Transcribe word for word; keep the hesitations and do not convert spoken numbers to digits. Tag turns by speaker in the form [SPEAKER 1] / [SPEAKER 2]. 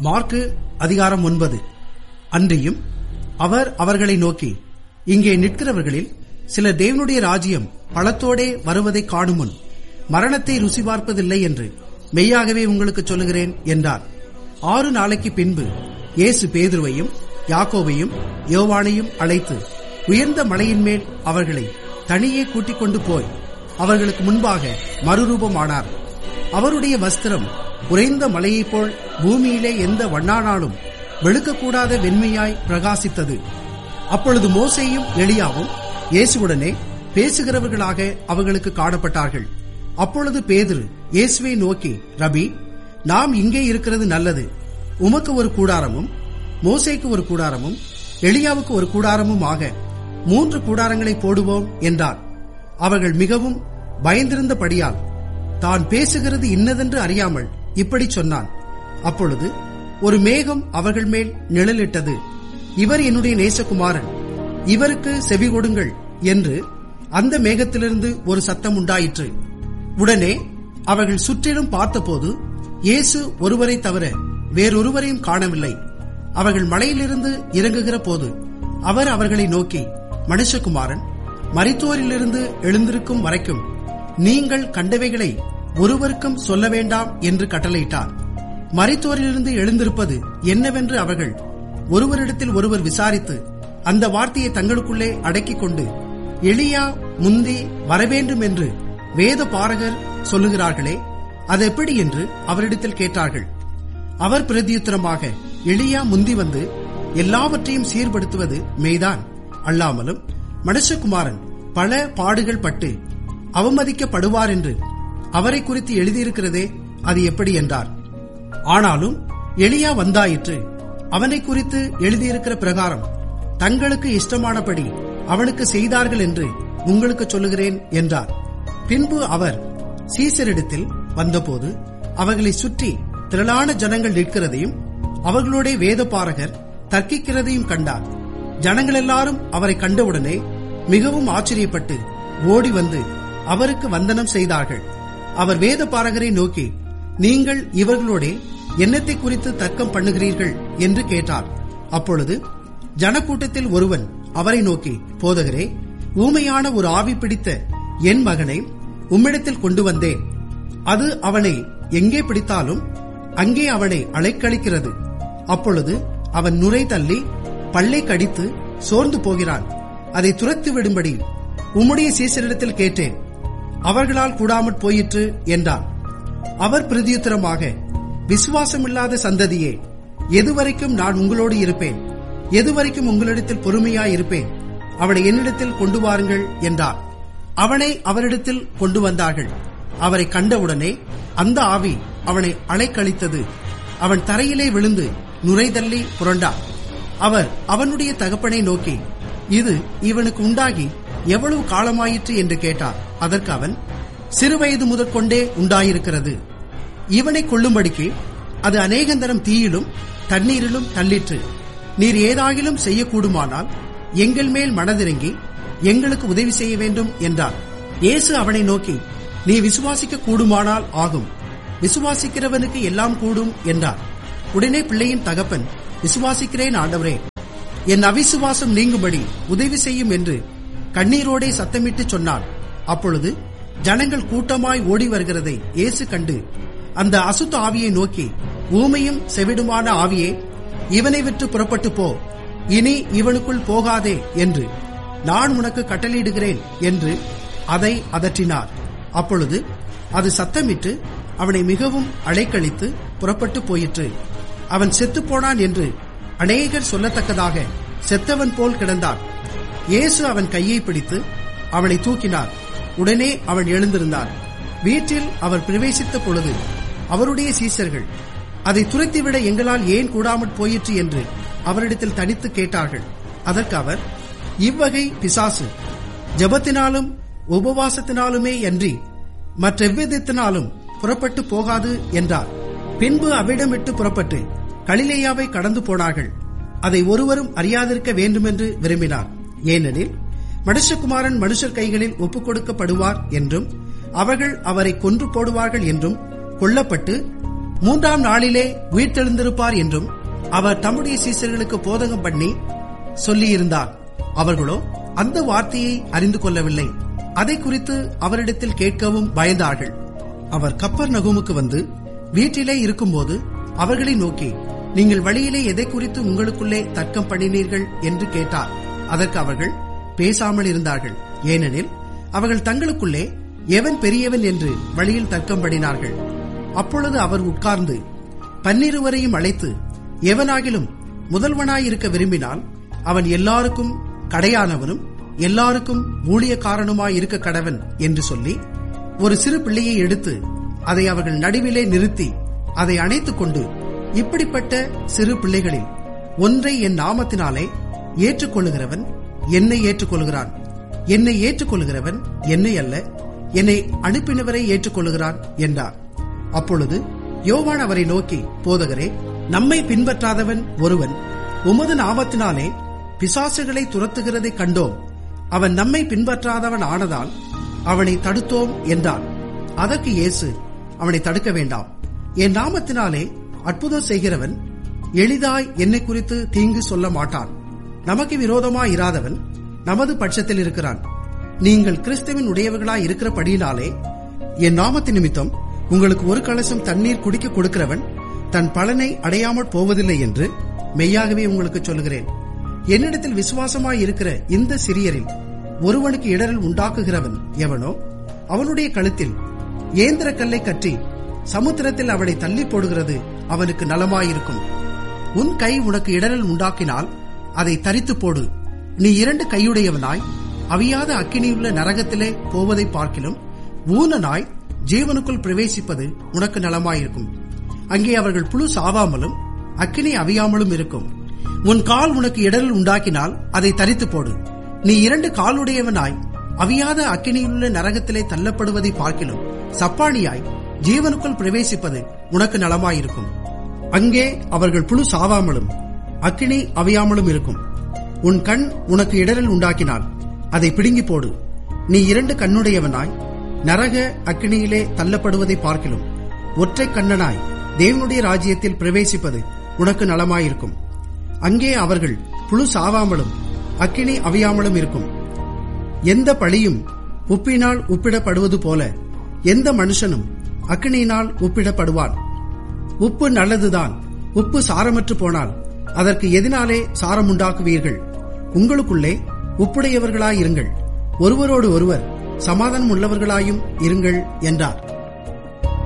[SPEAKER 1] Mark அதிகாரம் ஒன்பது. அன்றியும் அவர் அவர்களை நோக்கி, இங்கே நிற்கிறவர்களில் சிலர் தேவனுடைய ராஜ்யம் பழத்தோடே வருவதை காணும் முன் மரணத்தை ருசி பார்ப்பதில்லை என்று மெய்யாகவே உங்களுக்கு சொல்லுகிறேன் என்றார். ஆறு நாளைக்கு பின்பு இயேசு பேதுருவையும் யாக்கோபையும் யோவானையும் அழைத்து உயர்ந்த மலையின் மேல் அவர்களை தனியே கூட்டிக் கொண்டு போய் அவர்களுக்கு முன்பாக மறுரூபமானார். அவருடைய வஸ்திரம் உறைந்த மலையைப் போல் பூமியிலே எந்த வண்ணானாலும் வெளுக்கக்கூடாத வெண்மையாய் பிரகாசித்தது. அப்பொழுது மோசேயும் எலியாவும் இயேசுவுடனே பேசுகிறவர்களாக அவர்களுக்கு காணப்பட்டார்கள். அப்பொழுது பேதுரு இயேசுவை நோக்கி, ரபி, நாம் இங்கே இருக்கிறது நல்லது. உமக்கு ஒரு கூடாரமும் மோசேக்கு ஒரு கூடாரமும் எலியாவுக்கு ஒரு கூடாரமும் ஆக மூன்று கூடாரங்களை போடுவோம் என்றார். அவர்கள் மிகவும் பயந்திருந்தபடியால் தான் பேசுகிறது இன்னதென்று அறியாமல் இப்படி சொன்னான். அப்பொழுது ஒரு மேகம் அவர்கள் மேல் நிழலிட்டது. இவர் என்னுடைய நேசகுமாரன், இவருக்கு செவி கொடுங்கள் என்று அந்த மேகத்திலிருந்து ஒரு சத்தம் உண்டாயிற்று. உடனே அவர்கள் சுற்றிலும் பார்த்தபோது இயேசு ஒருவரை தவிர வேறொருவரையும் காணவில்லை. அவர்கள் மலையிலிருந்து இறங்குகிற போது அவர் அவர்களை நோக்கி, மனுஷகுமாரன் மரித்தோரிலிருந்து எழுந்திருக்கும் வரைக்கும் நீங்கள் கண்டவைகளை ஒருவருக்கும் சொல்ல வேண்டாம் என்று கட்டளையிட்டார். மரித்தோரிலிருந்து எழுந்திருப்பது என்னவென்று அவர்கள் ஒருவரிடத்தில் ஒருவர் விசாரித்து அந்த வார்த்தையை தங்களுக்குள்ளே அடக்கிக் கொண்டு, எலியா முந்தி வரவேண்டும் என்று வேத பாரகர் சொல்லுகிறார்களே, அது எப்படி என்று அவரிடத்தில் கேட்டார்கள். அவர் பிரதியுத்தரமாக, எலியா முந்தி வந்து எல்லாவற்றையும் சீர்படுத்துவது மெய்தான். அல்லாமலும் மனுஷகுமாரன் பல பாடுகள் பட்டு அவமதிக்கப்படுவார் என்று அவரை குறித்து எழுதியிருக்கிறதே, அது எப்படி என்றார். ஆனாலும் எலியா வந்தாயிற்று. அவனை குறித்து எழுதியிருக்கிற பிரகாரம் தங்களுக்கு இஷ்டமானபடி அவனுக்கு செய்தார்கள் என்று உங்களுக்கு சொல்லுகிறேன் என்றார். பின்பு அவர் சீசரிடத்தில் வந்தபோது அவர்களை சுற்றி திரளான ஜனங்கள் நிற்கிறதையும் அவர்களோட வேத பாரகர் தர்க்கிக்கிறதையும் கண்டார். ஜனங்கள் எல்லாரும் அவரை கண்டவுடனே மிகவும் ஆச்சரியப்பட்டு ஓடி வந்து அவருக்கு வந்தனம் செய்தார்கள். அவர் வேத பாரகரை நோக்கி, நீங்கள் இவர்களோட என்னத்தை குறித்து தர்க்கம் பண்ணுகிறீர்கள் என்று கேட்டார். அப்பொழுது ஜனக்கூட்டத்தில் ஒருவன் அவரை நோக்கி, போதகரே, ஊமையான ஒரு ஆவி பிடித்த என் மகனை உம்மிடத்தில் கொண்டு வந்தேன். அது அவனை எங்கே பிடித்தாலும் அங்கே அவனை அலைக்கழிக்கிறது. அப்பொழுது அவன் நுரை தள்ளி பல்லை கடித்து சோர்ந்து போகிறான். அதை துரத்து விடும்படி உம்முடைய சீசரிடத்தில் கேட்டேன், அவர்களால் கூடாமற் போயிற்று என்றார். அவர் பிரதியுத்தரமாக, விசுவாசமில்லாத சந்ததியே, எதுவரைக்கும் நான் உங்களோடு இருப்பேன்? எதுவரைக்கும் உங்களிடத்தில் பொறுமையாயிருப்பேன்? அவனை என்னிடத்தில் கொண்டு வாருங்கள் என்றார். அவனை அவரிடத்தில் கொண்டு வந்தார்கள். அவரை கண்டவுடனே அந்த ஆவி அவனை அலைக்கழித்தது. அவன் தரையிலே விழுந்து நுரைதள்ளி புரண்டான். அவர் அவனுடைய தகப்பனை நோக்கி, இது இவனுக்கு உண்டாகி எவ்வளவு காலமாயிற்று என்று கேட்டார். அதற்கு அவன், சிறுவயது முதற்கொண்டே உண்டாயிருக்கிறது. இவனை கொள்ளும்படிக்கு அது அநேகந்தரம் தீயிலும் தண்ணீரிலும் தள்ளிற்று. நீர் ஏதாகிலும் செய்யக்கூடுமானால் எங்கள் மேல் மனதிறங்கி எங்களுக்கு உதவி செய்ய வேண்டும் என்றார். இயேசு அவனை நோக்கி, நீ விசுவாசிக்க கூடுமானால் ஆகும், விசுவாசிக்கிறவனுக்கு எல்லாம் கூடும் என்றார். உடனே பிள்ளையின் தகப்பன், விசுவாசிக்கிறேன் ஆண்டவரே, என் அவிசுவாசம் நீங்கும்படி உதவி செய்யும் என்று கண்ணீரோடே சத்தமிட்டு சொன்னான். அப்பொழுது ஜனங்கள் கூட்டமாய் ஓடி வருகிறதை இயேசு கண்டு அந்த அசுத்த ஆவியை நோக்கி, ஊமையும் செவிடுமான ஆவியே, இவனை விட்டு புறப்பட்டு போ, இனி இவனுக்குள் போகாதே என்று நான் உனக்கு கட்டளையிடுகிறேன் என்று அதை அதற்றினார். அப்பொழுது அது சத்தமிட்டு அவனை மிகவும் அலைக்கழித்து புறப்பட்டு போயிற்று. அவன் செத்துப்போனான் என்று அநேகர் சொல்லத்தக்கதாக செத்தவன் போல் கிடந்தான். இயேசு அவன் கையை பிடித்து அவனை தூக்கினார். உடனே அவன் எழுந்திருந்தான். வீட்டில் அவர் பிரவேசித்த பொழுது அவருடைய சீசர்கள், அதை துரத்திவிட எங்களால் ஏன் கூடாமற் போயிற்று என்று அவரிடத்தில் தனித்து கேட்டார்கள். அதற்கு அவர், இவ்வகை பிசாசு ஜெபத்தினாலும் உபவாசத்தினாலுமே அன்றி மற்றெவ்விதத்தினாலும் புறப்பட்டு போகாது என்றார். பின்பு அவ்விடமிட்டு புறப்பட்டு கலிலேயாவை கடந்து போனார்கள். அதை ஒருவரும் அறியாதிருக்க வேண்டுமென்று விரும்பினார். ஏனெனில் மனுஷகுமாரன் மனுஷர் கைகளில் ஒப்புக் கொடுக்கப்படுவார் என்றும் அவர்கள் அவரை கொன்று போடுவார்கள் என்றும் கொல்லப்பட்டு மூன்றாம் நாளிலே உயிர்த்தெழுந்திருப்பார் என்றும் அவர் தம்முடைய சீசர்களுக்கு போதகம் பண்ணி சொல்லியிருந்தார். அவர்களோ அந்த வார்த்தையை அறிந்து கொள்ளவில்லை. அதை குறித்து அவரிடத்தில் கேட்கவும் பயந்தார்கள். அவர் கப்பர்நகூமுக்கு வந்து வீட்டிலே இருக்கும்போது அவர்களை நோக்கி, நீங்கள் வழியிலே எதை குறித்து உங்களுக்குள்ளே தர்க்கம் பண்ணினீர்கள் என்று கேட்டார். அதற்கு அவர்கள் பேசாமல் இருந்தார்கள். ஏனெனில் அவர்கள் தங்களுக்குள்ளே எவன் பெரியவன் என்று வழியில் தர்க்கம் பண்ணினார்கள். அப்பொழுது அவர் உட்கார்ந்து பன்னிருவரையும் அழைத்து, எவனாகிலும் முதல்வனாயிருக்க விரும்பினால் அவன் எல்லாருக்கும் கடையானவனும் எல்லாருக்கும் ஊழியக்காரனுமாயிருக்க கடவன் என்று சொல்லி, ஒரு சிறு பிள்ளையை எடுத்து அதை அவர்கள் நடுவிலே நிறுத்தி அதை அணைத்துக் கொண்டு, இப்படிப்பட்ட சிறு பிள்ளைகளில் ஒன்றை என் நாமத்தினாலே ஏற்றுக்கொள்ளுகிறவன் என்னை ஏற்றுக்கொள்கிறான், என்னை ஏற்றுக்கொள்ளுகிறவன் என்னை அல்ல, என்னை அனுப்பினவரை ஏற்றுக்கொள்ளுகிறான் என்றார். அப்பொழுது யோவான் அவரை நோக்கி, போதகரே, நம்மை பின்பற்றாதவன் ஒருவன் உமது நாமத்தினாலே பிசாசுகளை துரத்துகிறதை கண்டோம். அவன் நம்மை பின்பற்றாதவன் ஆனதால் அவனை தடுத்தோம் என்றான். அதற்கு இயேசு, அவனை தடுக்க வேண்டாம். என் நாமத்தினாலே அற்புதம் செய்கிறவன் எளிதாய் என்னை குறித்து தீங்கு சொல்ல மாட்டான். நமக்கு விரோதமாய் இராதவன் நமது பட்சத்தில் இருக்கிறான். நீங்கள் கிறிஸ்துவின் உடையவர்களாய் இருக்கிறபடியினாலே என் நாமத்து நிமித்தம் உங்களுக்கு ஒரு கலசம் தண்ணீர் குடிக்க கொடுக்கிறவன் தன் பலனை அடையாமல் போவதில்லை என்று மெய்யாகவே உங்களுக்கு சொல்லுகிறேன். என்னிடத்தில் விசுவாசமாய் இருக்கிற இந்த சிறியரில் ஒருவனுக்கு இடரல் உண்டாக்குகிறவன் எவனோ அவனுடைய கழுத்தில் ஏந்திர கல்லை கட்டி சமுத்திரத்தில் அவனை தள்ளி போடுகிறது அவனுக்கு நலமாயிருக்கும். உன் கை உனக்கு இடரல் உண்டாக்கினால் அதை தரித்து போடு. நீ இரண்டு கையுடையவனாய் அவியாத அக்கினியுள்ள நரகத்திலே போவதை பார்க்கிலும் ஊனனாய் ஜீவனுக்குள் பிரவேசிப்பது உனக்கு நலமாயிருக்கும். அங்கே அவர்கள் புழு சாவாமலும் அக்கினி அவியாமலும் இருக்கும். உன் கால் உனக்கு இடரல் உண்டாக்கினால் அதை தரித்து போடு. நீ இரண்டு காலுடையவனாய் அவியாத அக்கினியுள்ள நரகத்திலே தள்ளப்படுவதை பார்க்கிலும் சப்பானியாய் ஜீவனுக்குள் பிரவேசிப்பது உனக்கு நலமாயிருக்கும். அங்கே அவர்கள் புழு சாவாமலும் அக்கினி அவியாமலும் இருக்கும். உன் கண் உனக்கு இடரல் உண்டாக்கினால் அதை பிடுங்கி போடு. நீ இரண்டு கண்ணுடையவனாய் நரக அக்கினியிலே தள்ளப்படுவதை பார்க்கிலும் ஒற்றை கண்ணனாய் தேவனுடைய ராஜ்யத்தில் பிரவேசிப்பது உனக்கு நலமாயிருக்கும். அங்கே அவர்கள் புழு சாவாமலும் அக்கினி அவியாமலும் இருக்கும். எந்த பழியும் உப்பினால் உப்பிடப்படுவது போல எந்த மனுஷனும் அக்கினியினால் உப்பிடப்படுவான். உப்பு நல்லதுதான். உப்பு சாரமற்று போனால் அதற்கு எதினாலே சாரம் உண்டாக்குவீர்கள்? உங்களுக்குள்ளே உப்புடையவர்களாயிருங்கள், ஒருவரோடு ஒருவர் சமாதானம் உள்ளவர்களாயும் இருங்கள் என்றார்.